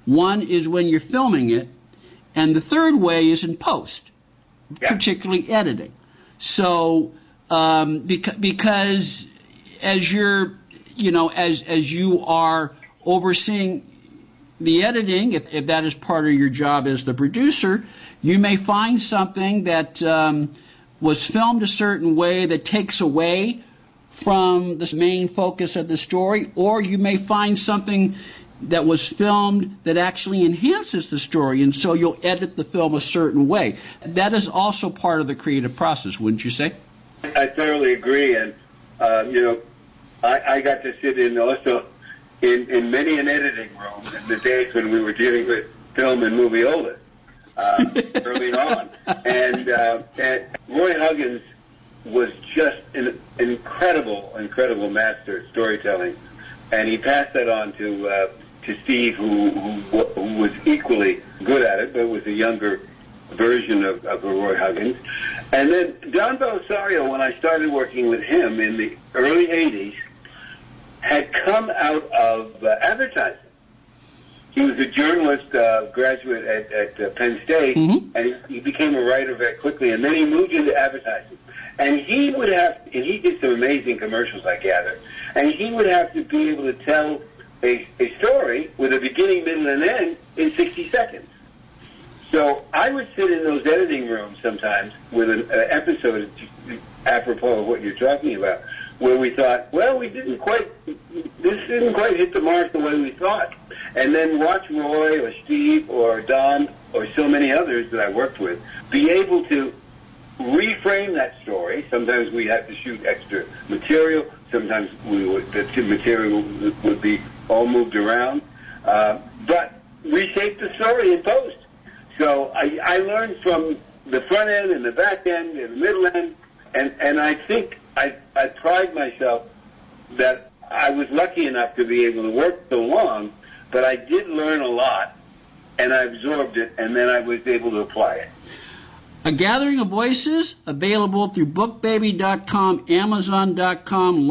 One is when you're filming it, and the third way is in post, particularly editing. So because as you're, as you are overseeing the editing, if that is part of your job as the producer, you may find something that was filmed a certain way that takes away from the main focus of the story, or you may find something that was filmed that actually enhances the story, and so you'll edit the film a certain way. That is also part of the creative process, wouldn't you say? I thoroughly agree, and I got to sit in also in many an editing room in the days when we were dealing with film and moviola early on, and Roy Huggins was just an incredible master at storytelling, and he passed that on to Steve, who was equally good at it, but was a younger version of Roy Huggins. And then Don Belisario, when I started working with him in the early 80s, had come out of advertising. He was a journalist graduate at Penn State, and he became a writer very quickly, and then he moved into advertising. And he did some amazing commercials, I gather, and he would have to be able to tell a story with a beginning, middle, and end in 60 seconds. So I would sit in those editing rooms sometimes with an episode, apropos of what you're talking about, where we thought, well, this didn't quite hit the mark the way we thought. And then watch Roy or Steve or Don or so many others that I worked with be able to reframe that story. Sometimes we had to shoot extra material. Sometimes the material would be all moved around. But reshape the story in post. So I learned from the front end and the back end and the middle end, and I think I pride myself that I was lucky enough to be able to work so long, but I did learn a lot, and I absorbed it, and then I was able to apply it. A Gathering of Voices, available through BookBaby.com, Amazon.com,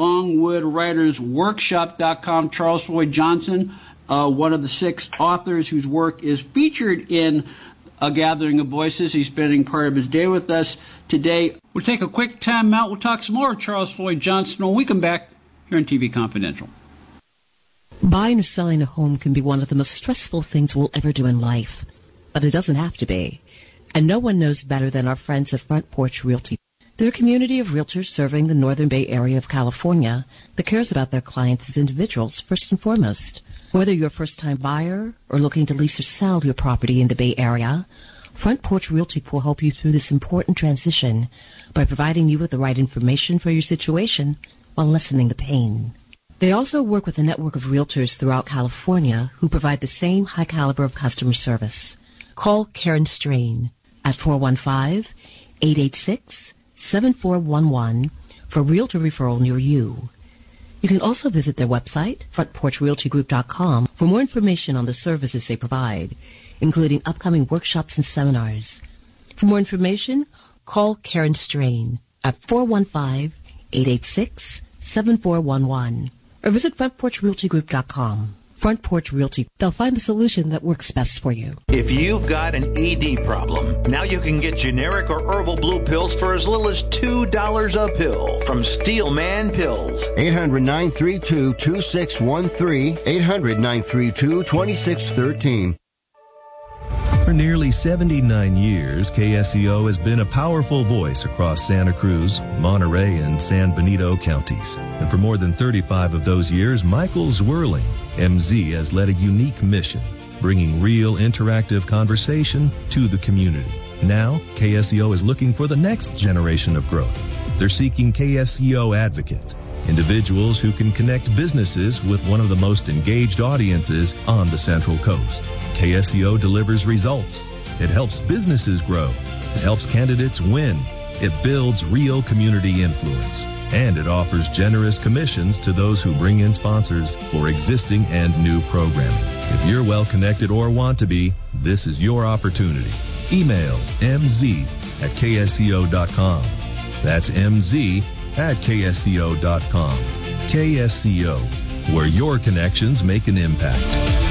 LongwoodWritersWorkshop.com. Charles Floyd Johnson, one of the 6 authors whose work is featured in A Gathering of Voices. He's spending part of his day with us today. We'll take a quick time out. We'll talk some more with Charles Floyd Johnson when we come back here on TV Confidential. Buying or selling a home can be one of the most stressful things we'll ever do in life, but it doesn't have to be. And no one knows better than our friends at Front Porch Realty. They're a community of realtors serving the Northern Bay Area of California that cares about their clients as individuals first and foremost. Whether you're a first-time buyer or looking to lease or sell your property in the Bay Area, Front Porch Realty will help you through this important transition by providing you with the right information for your situation while lessening the pain. They also work with a network of realtors throughout California who provide the same high caliber of customer service. Call Karen Strain at 415-886-7411 for realtor referral near you. You can also visit their website, frontporchrealtygroup.com, for more information on the services they provide, including upcoming workshops and seminars. For more information, call Karen Strain at 415-886-7411 or visit frontporchrealtygroup.com. Front Porch Realty. They'll find the solution that works best for you. If you've got an ED problem, now you can get generic or herbal blue pills for as little as $2 a pill from Steelman Pills. 800-932-2613. 800-932-2613. For nearly 79 years, KSEO has been a powerful voice across Santa Cruz, Monterey, and San Benito counties. And for more than 35 of those years, Michael Zwirling, MZ, has led a unique mission, bringing real interactive conversation to the community. Now, KSEO is looking for the next generation of growth. They're seeking KSEO advocates, individuals who can connect businesses with one of the most engaged audiences on the Central Coast. KSEO delivers results. It helps businesses grow. It helps candidates win. It builds real community influence. And it offers generous commissions to those who bring in sponsors for existing and new programming. If you're well connected or want to be, this is your opportunity. Email mz@ksco.com. That's mz@ksco.com. KSCO, where your connections make an impact.